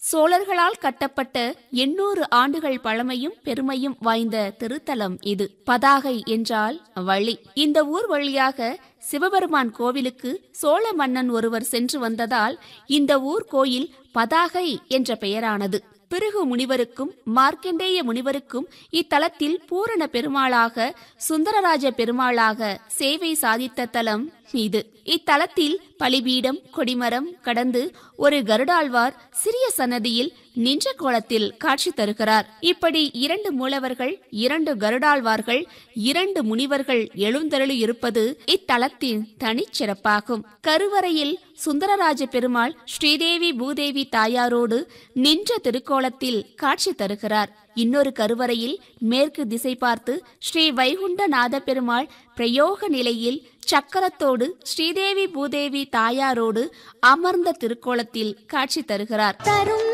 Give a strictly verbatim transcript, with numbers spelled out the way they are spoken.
சோழர்களால் கட்டப்பட்ட எண்ணூறு ஆண்டுகள் பழமையும் பெருமையும் வாய்ந்த திருத்தலம் இது. பதாகை என்றால் வழி. இந்த ஊர் வழியாக சிவபெருமான் கோவிலுக்கு சோழ மன்னன் ஒருவர் சென்று வந்ததால் இந்த ஊர் கோயில் பதாகை என்ற பெயரானது. பிருகு முனிவருக்கும் மார்க்கண்டேய முனிவருக்கும் இத்தலத்தில் பூரண பெருமாளாக சுந்தரராஜ பெருமாளாக சேவை சாதித்த தலம் இது. இத்தலத்தில் பலிபீடம் கொடிமரம் கடந்து ஒரு கருடாழ்வார் சிறிய சன்னதியில் நின்ற கோலத்தில் காட்சி தருகிறார். இப்படி இரண்டு மூலவர்கள், இரண்டு கருடாழ்வார்கள், இரண்டு முனிவர்கள் எழுந்தருளி இருப்பது இத்தலத்தின் தனிச்சிறப்பாகும். கருவறையில் சுந்தரராஜ பெருமாள் ஸ்ரீதேவி பூதேவி தாயாரோடு நின்ற திருக்கோலத்தில் காட்சி தருகிறார். இன்னொரு கருவறையில் மேற்கு திசை பார்த்து ஸ்ரீ வைகுண்டநாத பெருமாள் பிரயோக நிலையில் சக்கரத்தோடு ஸ்ரீதேவி பூதேவி தாயாரோடு அமர்ந்த திருக்கோலத்தில் காட்சி தருகிறார்.